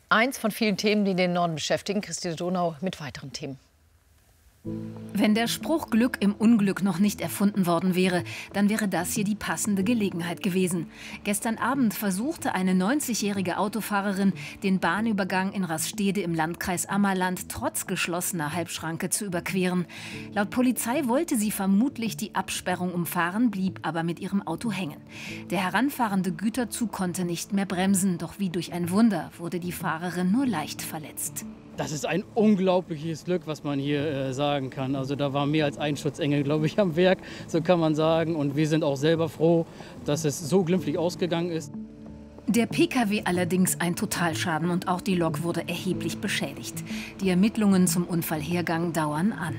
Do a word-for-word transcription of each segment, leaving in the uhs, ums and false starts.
Eins von vielen Themen, die den Norden beschäftigen. Christine Donau mit weiteren Themen. Wenn der Spruch Glück im Unglück noch nicht erfunden worden wäre, dann wäre das hier die passende Gelegenheit gewesen. Gestern Abend versuchte eine neunzigjährige Autofahrerin, den Bahnübergang in Rastede im Landkreis Ammerland trotz geschlossener Halbschranke zu überqueren. Laut Polizei wollte sie vermutlich die Absperrung umfahren, blieb aber mit ihrem Auto hängen. Der heranfahrende Güterzug konnte nicht mehr bremsen, doch wie durch ein Wunder wurde die Fahrerin nur leicht verletzt. Das ist ein unglaubliches Glück, was man hier äh, sagen kann. Also da war mehr als ein Schutzengel, glaube ich, am Werk, so kann man sagen. Und wir sind auch selber froh, dass es so glimpflich ausgegangen ist. Der Pkw allerdings ein Totalschaden und auch die Lok wurde erheblich beschädigt. Die Ermittlungen zum Unfallhergang dauern an.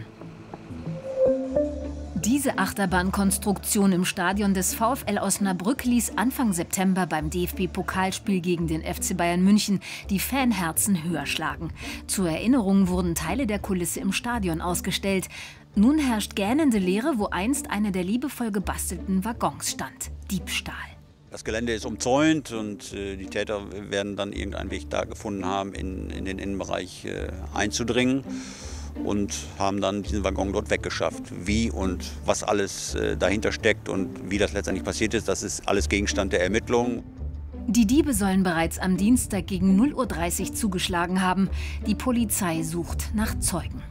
Diese Achterbahnkonstruktion im Stadion des VfL Osnabrück ließ Anfang September beim D F B-Pokalspiel gegen den F C Bayern München die Fanherzen höher schlagen. Zur Erinnerung wurden Teile der Kulisse im Stadion ausgestellt. Nun herrscht gähnende Leere, wo einst einer der liebevoll gebastelten Waggons stand. Diebstahl. Das Gelände ist umzäunt und äh, die Täter werden dann irgendeinen Weg da gefunden haben, in, in den Innenbereich äh, einzudringen. Und haben dann diesen Waggon dort weggeschafft. Wie und was alles äh, dahinter steckt und wie das letztendlich passiert ist, das ist alles Gegenstand der Ermittlungen. Die Diebe sollen bereits am Dienstag gegen null Uhr dreißig zugeschlagen haben. Die Polizei sucht nach Zeugen.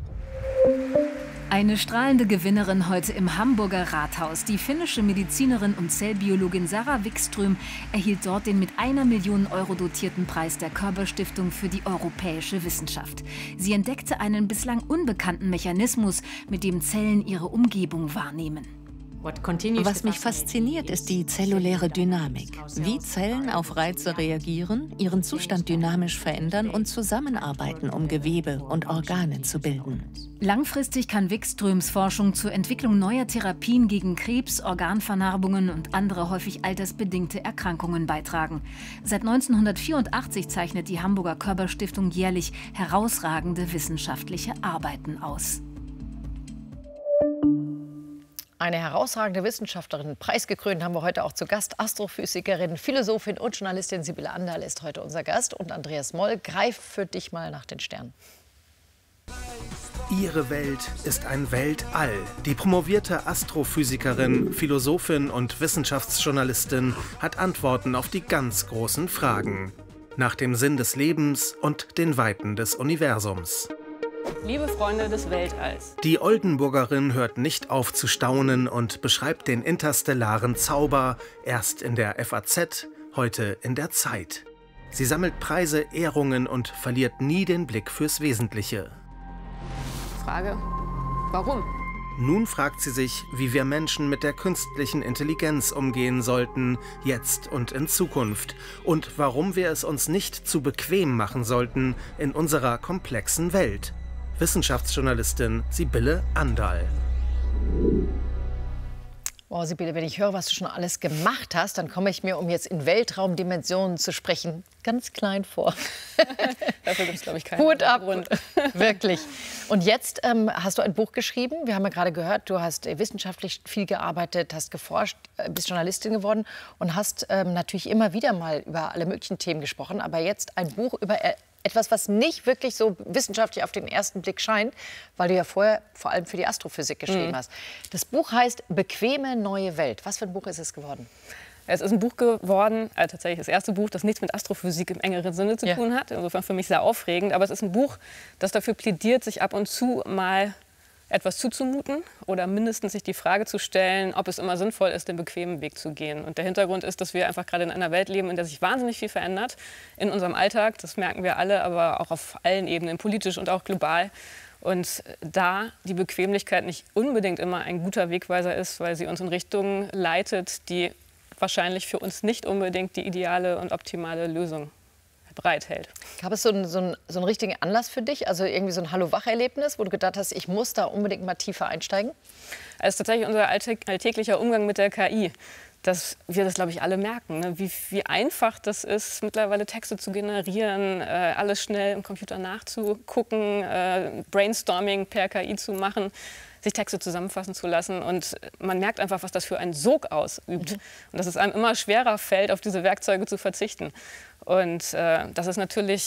Eine strahlende Gewinnerin heute im Hamburger Rathaus. Die finnische Medizinerin und Zellbiologin Sarah Wikström erhielt dort den mit einer Million Euro dotierten Preis der Körber-Stiftung für die europäische Wissenschaft. Sie entdeckte einen bislang unbekannten Mechanismus, mit dem Zellen ihre Umgebung wahrnehmen. Was mich fasziniert, ist die zelluläre Dynamik. Wie Zellen auf Reize reagieren, ihren Zustand dynamisch verändern und zusammenarbeiten, um Gewebe und Organe zu bilden. Langfristig kann Wikströms Forschung zur Entwicklung neuer Therapien gegen Krebs, Organvernarbungen und andere häufig altersbedingte Erkrankungen beitragen. Seit neunzehnhundertvierundachtzig zeichnet die Hamburger Körber-Stiftung jährlich herausragende wissenschaftliche Arbeiten aus. Eine herausragende Wissenschaftlerin, preisgekrönt, haben wir heute auch zu Gast. Astrophysikerin, Philosophin und Journalistin Sibylle Anderl ist heute unser Gast. Und Andreas Moll greift für dich mal nach den Sternen. Ihre Welt ist ein Weltall. Die promovierte Astrophysikerin, Philosophin und Wissenschaftsjournalistin hat Antworten auf die ganz großen Fragen. Nach dem Sinn des Lebens und den Weiten des Universums. Liebe Freunde des Weltalls. Die Oldenburgerin hört nicht auf zu staunen und beschreibt den interstellaren Zauber erst in der F A Z, heute in der Zeit. Sie sammelt Preise, Ehrungen und verliert nie den Blick fürs Wesentliche. Frage, warum? Nun fragt sie sich, wie wir Menschen mit der künstlichen Intelligenz umgehen sollten, jetzt und in Zukunft. Und warum wir es uns nicht zu bequem machen sollten in unserer komplexen Welt. Wissenschaftsjournalistin Sibylle Anderl. Wow, Sibylle, wenn ich höre, was du schon alles gemacht hast, dann komme ich mir, um jetzt in Weltraumdimensionen zu sprechen, ganz klein vor. Dafür gibt es, glaube ich, keinen Hut ab, Grund. Wirklich. Und jetzt ähm, hast du ein Buch geschrieben. Wir haben ja gerade gehört, du hast äh, wissenschaftlich viel gearbeitet, hast geforscht, äh, bist Journalistin geworden und hast ähm, natürlich immer wieder mal über alle möglichen Themen gesprochen. Aber jetzt ein Buch über äh, etwas, was nicht wirklich so wissenschaftlich auf den ersten Blick scheint, weil du ja vorher vor allem für die Astrophysik geschrieben mhm. hast. Das Buch heißt Bequeme neue Welt. Was für ein Buch ist es geworden? Es ist ein Buch geworden, also tatsächlich das erste Buch, das nichts mit Astrophysik im engeren Sinne zu ja. tun hat. Insofern für mich sehr aufregend. Aber es ist ein Buch, das dafür plädiert, sich ab und zu mal etwas zuzumuten oder mindestens sich die Frage zu stellen, ob es immer sinnvoll ist, den bequemen Weg zu gehen. Und der Hintergrund ist, dass wir einfach gerade in einer Welt leben, in der sich wahnsinnig viel verändert in unserem Alltag. Das merken wir alle, aber auch auf allen Ebenen, politisch und auch global. Und da die Bequemlichkeit nicht unbedingt immer ein guter Wegweiser ist, weil sie uns in Richtungen leitet, die wahrscheinlich für uns nicht unbedingt die ideale und optimale Lösung bereithält. Gab es so einen, so, einen, so einen richtigen Anlass für dich, also irgendwie so ein Hallo-Wach-Erlebnis, wo du gedacht hast, ich muss da unbedingt mal tiefer einsteigen? Es ist tatsächlich unser alltäglicher Umgang mit der K I, dass wir das, glaube ich, alle merken, ne? wie, wie einfach das ist, mittlerweile Texte zu generieren, äh, alles schnell im Computer nachzugucken, äh, Brainstorming per K I zu machen, sich Texte zusammenfassen zu lassen. Und man merkt einfach, was das für einen Sog ausübt. Mhm. Und dass es einem immer schwerer fällt, auf diese Werkzeuge zu verzichten. Und äh, das ist natürlich